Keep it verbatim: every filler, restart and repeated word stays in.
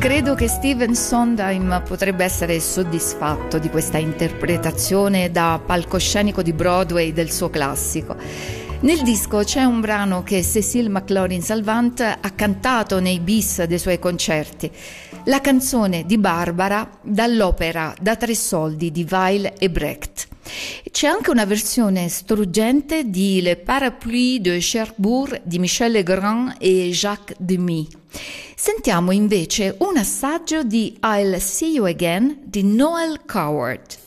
Credo che Steven Sondheim potrebbe essere soddisfatto di questa interpretazione da palcoscenico di Broadway del suo classico. Nel disco c'è un brano che Cécile McLaurin-Salvant ha cantato nei bis dei suoi concerti, la canzone di Barbara dall'opera Da tre soldi di Weill e Brecht. C'è anche una versione struggente di Le Parapluie de Cherbourg di Michel Legrand e Jacques Demy. Sentiamo invece un assaggio di I'll See You Again di Noel Coward.